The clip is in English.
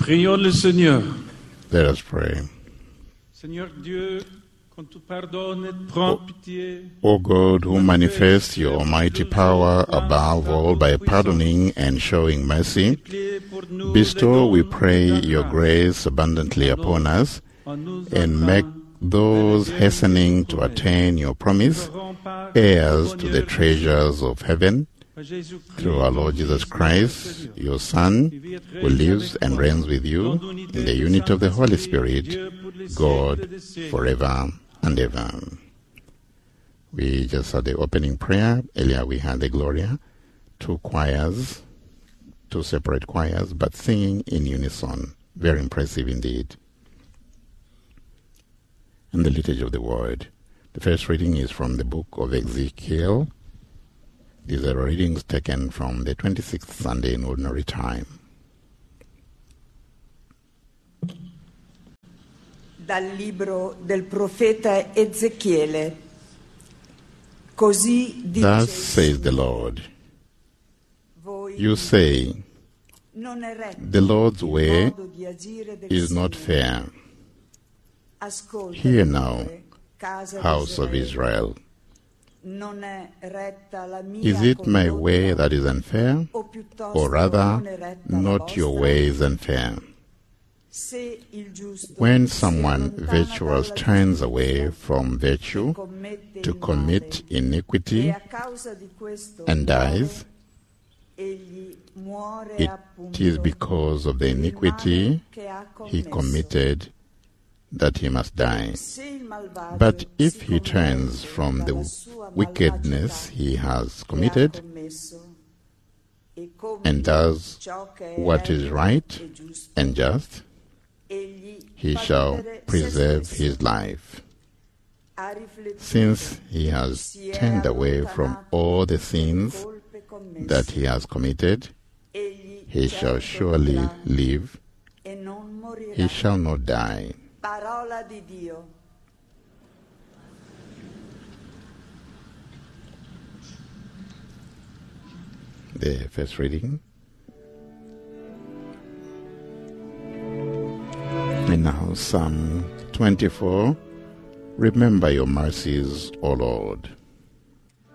Prions le Seigneur. Let us pray. Seigneur Dieu, quand tu pardonnes, prends pitié. O God, who manifests your almighty power above all by pardoning and showing mercy, bestow, we pray, your grace abundantly upon us, and make those hastening to attain your promise heirs to the treasures of heaven, through our Lord Jesus Christ, your Son, who lives and reigns with you in the unity of the Holy Spirit, God, forever and ever. We just had the opening prayer. Earlier we had the Gloria, two separate choirs, but singing in unison. Very impressive indeed. And the liturgy of the Word. The first reading is from the book of Ezekiel. These are readings taken from the 26th Sunday in Ordinary Time. Dal libro del profeta Ezechiele. Così dice, Thus says the Lord, you say, the Lord's way is not fair. Hear now, house of Israel. Is it my way that is unfair, or rather, not your way is unfair? When someone virtuous turns away from virtue to commit iniquity and dies, it is because of the iniquity he committed that he must die. But if he turns from the wickedness he has committed and does what is right and just, he shall preserve his life. Since he has turned away from all the sins that he has committed, he shall surely live, he shall not die. Parola di Dio. The first reading. And now Psalm 24. Remember your mercies, O Lord.